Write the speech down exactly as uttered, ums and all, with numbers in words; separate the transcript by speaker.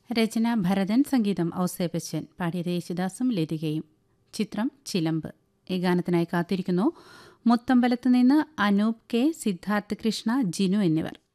Speaker 1: രചന ഭരതൻ, സംഗീതം ഔസേപ്പച്ചൻ, പാടിയത് യേശുദാസും ലതികയും. ചിത്രം ചിലമ്പ്. ഈ ഗാനത്തിനായി കാത്തിരിക്കുന്നു മുത്തമ്പലത്ത് നിന്ന് അനൂപ് കെ, സിദ്ധാർത്ഥ് കൃഷ്ണ, ജിനു എന്നിവർ.